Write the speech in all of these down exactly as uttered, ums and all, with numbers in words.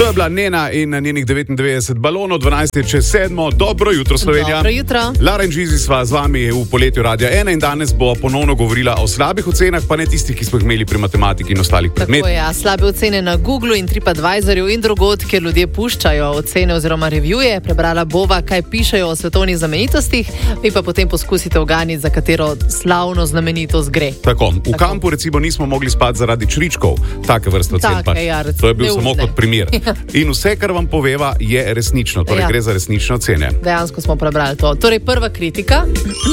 To je bila Nena in njenih devetindevetdeset balonov, dvanajst je čez sedmo. Dobro jutro, Slovenija. Dobro jutro. Lara in Žizi sva z vami v poletju Radia ena in danes bo ponovno govorila o slabih ocenah, pa ne tistih, ki smo jih imeli pri matematiki in ostalih predmetih. Tako je, ja, slabe ocene na Googlu in TripAdvisorju in drugod, kjer ljudje puščajo ocene oziroma revjuje. Prebrala bova, kaj pišejo o svetovnih znamenitostih, vi pa potem poskusite uganiti, za katero slavno znamenitost gre. Tako, v Tako. kampu recimo nismo mogli spati zaradi čričkov, take vrste ocen pač. Ja, to je bil neumne. Samo kot primer. In vse, kar vam poveva, je resnično, torej ja. gre za resnične ocene. Dejansko smo prebrali to. Torej, prva kritika.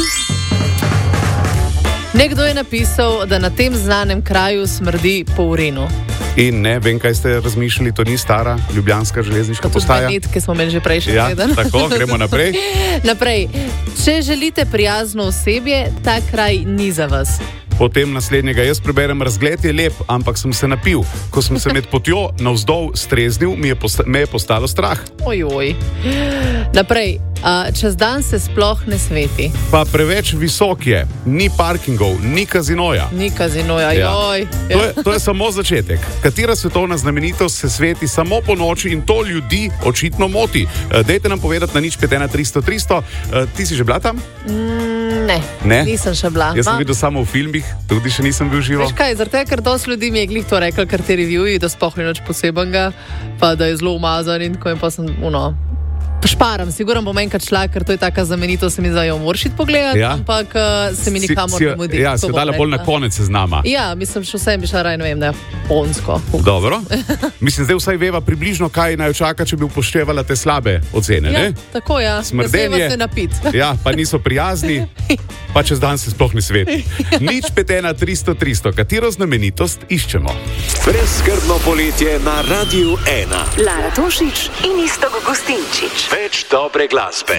Nekdo je napisal, da na tem znanem kraju smrdi po urinu. In ne, vem, kaj ste razmišljali, to ni stara ljubljanska železniška postaja. To je ki smo imeli že prejšnji ja, teden. Tako, gremo naprej. Naprej. Če želite prijazno osebje, ta kraj ni za vas. Potem naslednjega jaz preberem, razgled je lep, ampak sem se napil. Ko sem se med potjo navzdol streznil, mi je posta- me je postalo strah. Ojoj. Naprej, uh, čez dan se sploh ne sveti. Pa preveč visok je, ni parkingov, ni kazinoja. Ni kazinoja, Ja. joj. To je, to je samo začetek. Katera svetovna znamenitost se sveti samo po noči in to ljudi očitno moti? Uh, dejte nam povedati na nič pet ena tristo tristo. Uh, ti si že bila tam? Mm, ne, Ne? nisem še bila. Jaz sem Ma- videl samo v filmih, tudi še nisem bil živo. Veš kaj, zaradi tega, ker dosti ljudi mi je glih to rekel, ker te reviewji, da sploh ni nič posebenega, pa da je zelo umazan in tako in pa sem, uno, šparam, sigurno bom enkrat šla, ker to je taka znamenitost, se mi zdaj jo moraš iti pogledati, Ja. ampak uh, se mi nikamor Si- si- ne mudi. Ja, To se bom dala bolj na rekla. konec seznama. Ja, mislim, še vsem bi šla raj, ne vem, da je japonsko. Dobro. Mislim, zdaj vsaj veva približno, kaj naj čaka, če bi upoštevala te slabe ocene, Ja, ne? tako ja, Smrdenje. ne smeva se napiti. Ja, pa niso prijazni, pa čez dan se sploh ne sveti. Nič pet ena tristo tristo, katero znamenitost iščemo? Brezskrbno poletje na Radiu ena. Lara Tošić in Iztok Gustinčič. Več dobre glasbe.